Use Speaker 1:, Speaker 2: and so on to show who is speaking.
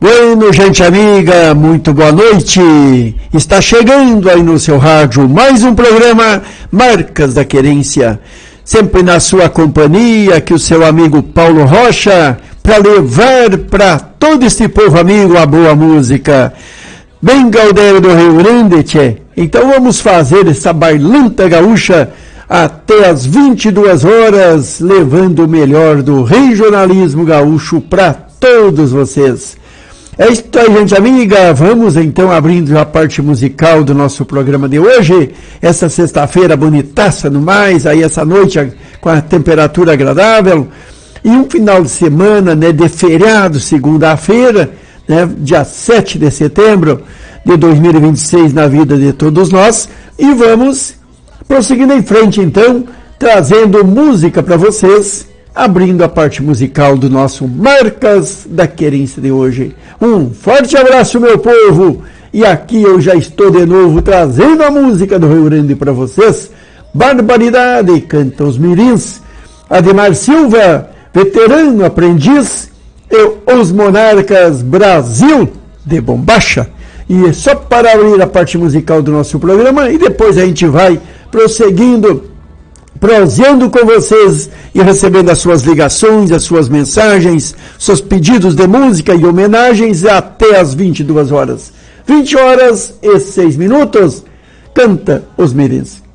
Speaker 1: Bueno, gente amiga, muito boa noite. Está chegando aí no seu rádio mais um programa Marcas da Querência. Sempre na sua companhia, aqui o seu amigo Paulo Rocha, para levar para todo este povo amigo a boa música. Bem Galdério do Rio Grande, tchê. Então vamos fazer essa bailanta gaúcha até as 22 horas, levando o melhor do regionalismo gaúcho para todos vocês. É isso aí, gente amiga. Vamos então abrindo a parte musical do nosso programa de hoje. Essa sexta-feira bonitaça no mais, aí essa noite com a temperatura agradável. E um final de semana, né, de feriado, segunda-feira, né, dia 7 de setembro de 2026 na vida de todos nós. E vamos prosseguindo em frente então, trazendo música para vocês, abrindo a parte musical do nosso Marcas da Querência de hoje. Um forte abraço, meu povo, e aqui eu já estou de novo trazendo a música do Rio Grande para vocês. Barbaridade, canta os mirins, Ademar Silva, veterano aprendiz, e os Monarcas Brasil de Bombacha. E é só para abrir a parte musical do nosso programa, e depois a gente vai prosseguindo, prosseando com vocês e recebendo as suas ligações, as suas mensagens, seus pedidos de música e homenagens até as 22 horas. 20 horas e 6 minutos, canta os mirins.